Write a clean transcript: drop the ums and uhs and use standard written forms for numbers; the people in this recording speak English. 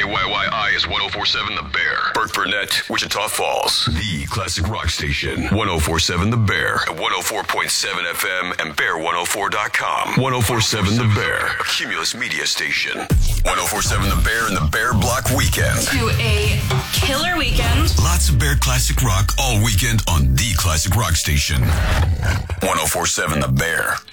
KYYI is 104.7 The Bear. Burke Burnett, Wichita Falls. The classic rock station. 104.7 The Bear. At 104.7 FM and Bear104.com. 104.7 The Bear. A Cumulus media station. 104.7 The Bear and the Bear Block Weekend. To a killer weekend. Lots of Bear classic rock all weekend on the classic rock station. 104.7 The Bear.